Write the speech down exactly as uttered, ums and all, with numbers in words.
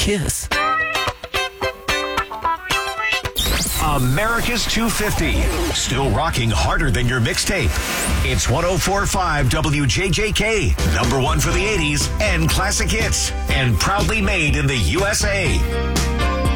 Kiss. America's two fifty. Still rocking harder than your mixtape. It's one oh four point five W J J K. Number one for the eighties and classic hits. And proudly made in the U S A.